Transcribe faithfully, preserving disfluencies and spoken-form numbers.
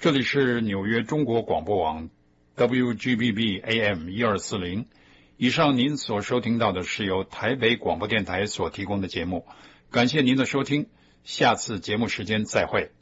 这里是纽约中国广播网 W G B B A M 一二四零。以上您所收听到的是由台北广播电台所提供的节目，感谢您的收听，下次节目时间再会。